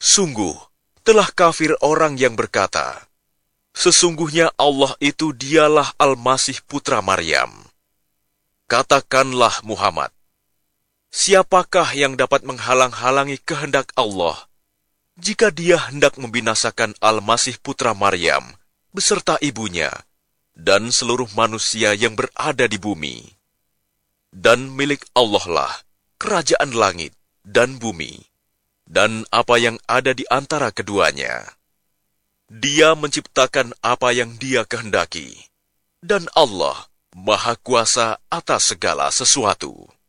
Sungguh, telah kafir orang yang berkata, sesungguhnya Allah itu dialah Al-Masih putra Maryam. Katakanlah Muhammad, siapakah yang dapat menghalang-halangi kehendak Allah jika dia hendak membinasakan Al-Masih putra Maryam beserta ibunya dan seluruh manusia yang berada di bumi? Dan milik Allah lah kerajaan langit dan bumi, dan apa yang ada di antara keduanya. Dia menciptakan apa yang Dia kehendaki, dan Allah Maha Kuasa atas segala sesuatu.